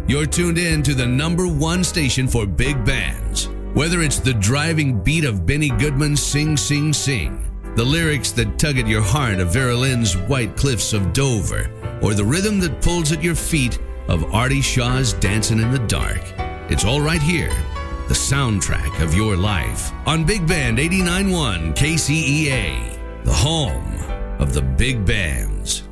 You're tuned in to the #1 station for big bands. Whether it's the driving beat of Benny Goodman's Sing, Sing, Sing, the lyrics that tug at your heart of Vera Lynn's White Cliffs of Dover, or the rhythm that pulls at your feet of Artie Shaw's Dancing in the Dark, it's all right here. The soundtrack of your life on Big Band 89.1 KCEA, the home of the big bands.